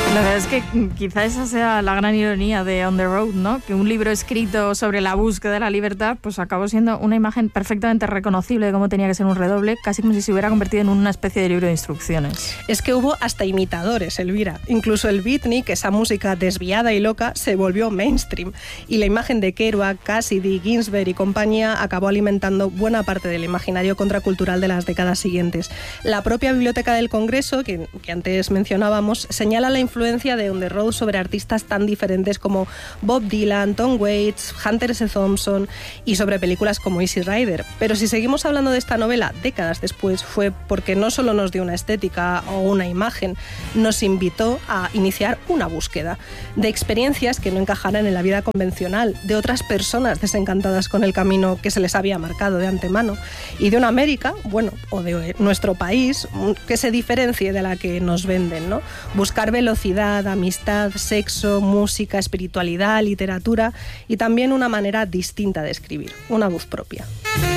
La verdad es que quizá esa sea la gran ironía de On the Road, ¿no? Que un libro escrito sobre la búsqueda de la libertad pues acabó siendo una imagen perfectamente reconocible de cómo tenía que ser un redoble, casi como si se hubiera convertido en una especie de libro de instrucciones. Es que hubo hasta imitadores, Elvira. Incluso el beatnik, esa música desviada y loca, se volvió mainstream. Y la imagen de Kerouac, Cassidy, Ginsberg y compañía acabó alimentando buena parte del imaginario contracultural de las décadas siguientes. La propia Biblioteca del Congreso, que antes mencionábamos, señala la influencia de On the Road sobre artistas tan diferentes como Bob Dylan, Tom Waits, Hunter S. Thompson y sobre películas como Easy Rider. Pero si seguimos hablando de esta novela décadas después, fue porque no solo nos dio una estética o una imagen, nos invitó a iniciar una búsqueda de experiencias que no encajaran en la vida convencional, de otras personas desencantadas con el camino que se les había marcado de antemano y de una América, bueno, o de nuestro país, que se diferencie de la que nos venden, ¿no? Buscar velocidad, amistad, sexo, música, espiritualidad, literatura y también una manera distinta de escribir, una voz propia.